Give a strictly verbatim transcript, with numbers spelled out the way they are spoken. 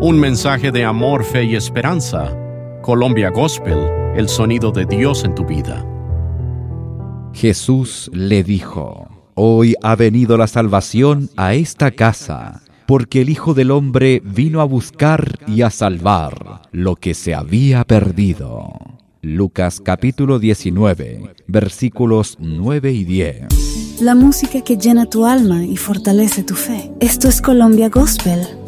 Un mensaje de amor, fe y esperanza. Colombia Gospel, el sonido de Dios en tu vida. Jesús le dijo: Hoy ha venido la salvación a esta casa, porque el Hijo del Hombre vino a buscar y a salvar lo que se había perdido. Lucas capítulo diecinueve, versículos nueve y diez. La música que llena tu alma y fortalece tu fe. Esto es Colombia Gospel.